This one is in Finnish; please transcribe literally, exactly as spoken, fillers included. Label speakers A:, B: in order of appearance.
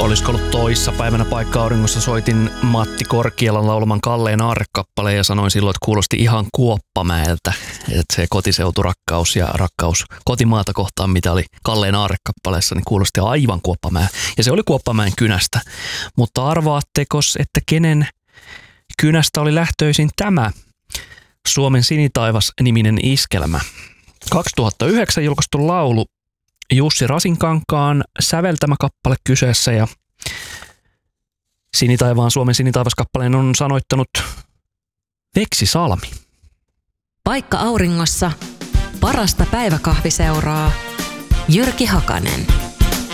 A: olisiko ollut toissa päivänä Paikka Auringossa, soitin Matti Korkealan laulaman Kalleen Aarre-kappaleen ja sanoin silloin, että kuulosti ihan Kuoppamäeltä. Että se kotiseuturakkaus ja rakkaus kotimaata kohtaan, mitä oli Kalleen Aarre-kappaleessa, niin kuulosti aivan Kuoppamäen. Ja se oli Kuoppamäen kynästä. Mutta arvaattekos, että kenen kynästä oli lähtöisin tämä Suomen sinitaivas-niminen iskelmä? kaksituhattayhdeksän julkaistu laulu, Jussi Rasinkankaan säveltämä kappale kyseessä, ja Sinitaivaan Suomen sinitaivaskappaleen on sanoittanut Veksi Salmi.
B: Paikka Auringossa parasta päiväkahviseuraa Jyrki Hakanen.